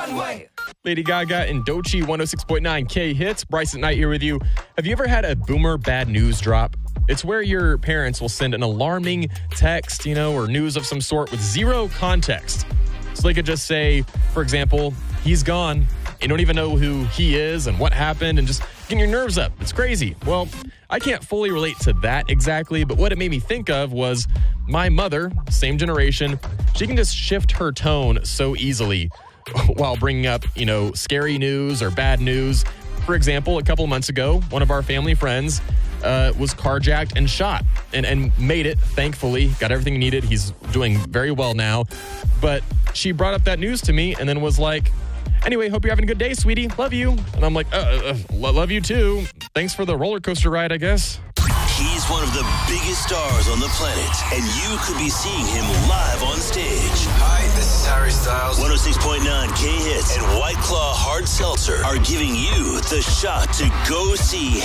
runway. Lady Gaga and Doechii, 106.9 K Hits. Bryson Knight here with you. Have you ever had a boomer bad news drop? It's where your parents will send an alarming text, or news of some sort with zero context. So they could just say, for example, he's gone. You don't even know who he is and what happened and just getting your nerves up. It's crazy. Well, I can't fully relate to that exactly, but what it made me think of was my mother, same generation. She can just shift her tone so easily while bringing up, scary news or bad news. For example, a couple months ago, one of our family friends was carjacked and shot and made it, thankfully. Got everything he needed. He's doing very well now. But she brought up that news to me and then was like, anyway, hope you're having a good day, sweetie. Love you. And I'm like, love you too. Thanks for the roller coaster ride, I guess. He's one of the biggest stars on the planet, and you could be seeing him live on stage. Hi, this is Harry Styles. 106.9 K Hits and White Claw Hard Seltzer are giving you the shot to go see